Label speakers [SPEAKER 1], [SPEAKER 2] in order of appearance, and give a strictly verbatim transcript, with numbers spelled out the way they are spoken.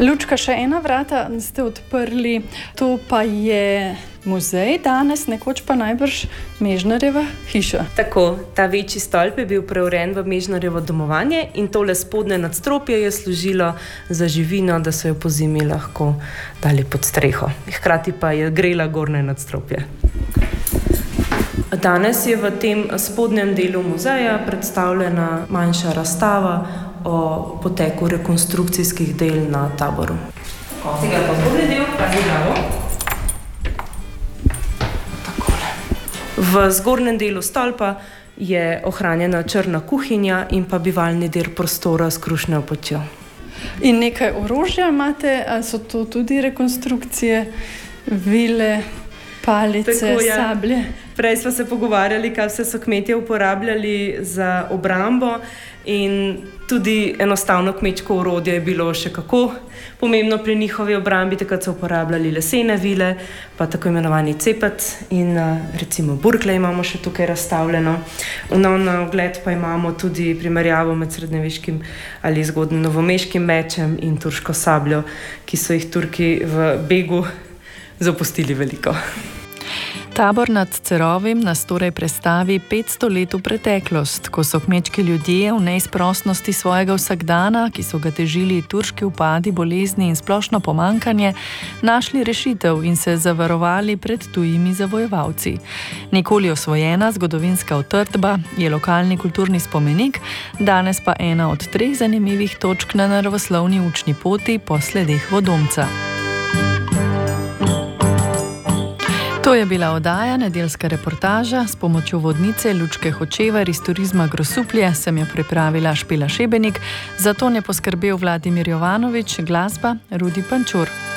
[SPEAKER 1] Lučka, še ena vrata ste odprli, to pa je muzej danes, nekoč pa najbrž Mežnarjeva hiša.
[SPEAKER 2] Tako, ta večji stolp je bil preurejen v Mežnarjevo domovanje in tole spodnje nadstropje je služilo za živino, da so jo pozimi lahko dali pod streho. Hkrati pa je grela gornje nadstropje. Danes je v tem spodnjem delu muzeja predstavljena manjša razstava o poteku rekonstrukcijskih del na Taboru. Tega je pa zgodnji del, pa je glavo. Takole. V zgornjem delu stolpa je ohranjena črna kuhinja in pa bivalni del prostora s krušnjo potjo.
[SPEAKER 1] In nekaj orožja imate, ali so to tudi rekonstrukcije, vile, palice, Tako, ja. sablje?
[SPEAKER 2] Prej smo se pogovarjali, kaj vse so kmetje uporabljali za obrambo in tudi enostavno kmečko orodje je bilo še kako pomembno pri njihovi obrambi. Takrat so uporabljali lesene vile, pa tako imenovani cepet in recimo burkle imamo še tukaj razstavljeno. No, na ogled pa imamo tudi primerjavo med srednjeveškim ali zgodnjim novomeškim mečem in turško sabljo, ki so jih Turki v begu zapustili veliko.
[SPEAKER 3] Tabor nad Cerovim nas torej predstavi petsto let v preteklost, ko so kmečki ljudje v neizprosnosti svojega vsakdana, ki so ga težili turški vpadi, bolezni in splošno pomankanje, našli rešitev in se zavarovali pred tujimi zavojevalci. Nikoli osvojena zgodovinska utrdba je lokalni kulturni spomenik, danes pa ena od treh zanimivih točk na naravoslovni učni poti po sledeh Vodomca. To je bila oddaja Nedeljska reportaža. S pomočjo vodnice Lučke Hočevar iz Turizma Grosuplje sem jo pripravila Špela Šebenik, za to je poskrbel Vladimir Jovanovič, glasba Rudi Pančur.